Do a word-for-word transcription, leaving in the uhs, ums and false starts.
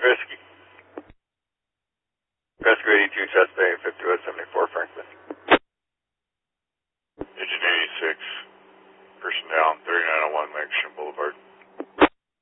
Rescue. Rescue eighty-two, suspect fifty West seventy-four, Franklin. Engine eighty-six, person down, thirty-nine oh one, Mexican Boulevard.